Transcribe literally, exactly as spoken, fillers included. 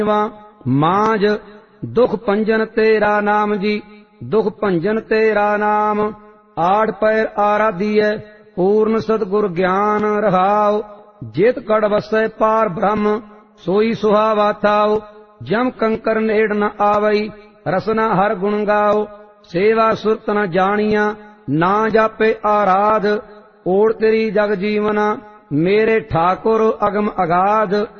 मांझ दुख भंजन तेरा नाम जी, दुख भंजन तेरा नाम। आठ पैर आराधिय पूर्ण सतगुर ज्ञान रहाओ, जेत कड़ वसै पार ब्रह्म सोई सुहावा थाओ। जम कंकर नेड़ न आवई रसना हर गुण गाओ, सेवा सुरत न जानिया ना जापे आराध। ओढ़ तेरी जग जीवना मेरे ठाकुर अगम अगाध,